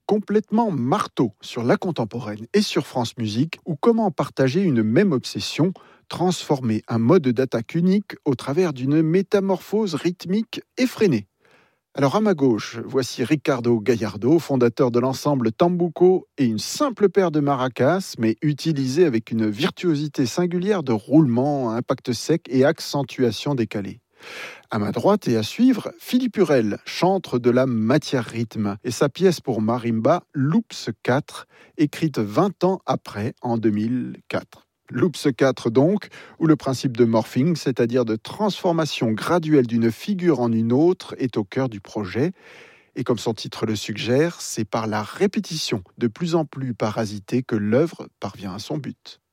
complètement marteau sur la contemporaine et sur France Musique, ou comment partager une même obsession, transformer un mode d'attaque unique au travers d'une métamorphose rythmique effrénée. Alors à ma gauche, voici Ricardo Gallardo, fondateur de l'ensemble Tambuco et une simple paire de maracas, mais utilisée avec une virtuosité singulière de roulement, impact sec et accentuation décalée. À ma droite et à suivre, Philippe Hurel, chantre de la matière rythme, et sa pièce pour marimba, Loops 4, écrite 20 ans après, en 2004. Loops 4 donc, où le principe de morphing, c'est-à-dire de transformation graduelle d'une figure en une autre, est au cœur du projet. Et comme son titre le suggère, c'est par la répétition de plus en plus parasitée que l'œuvre parvient à son but.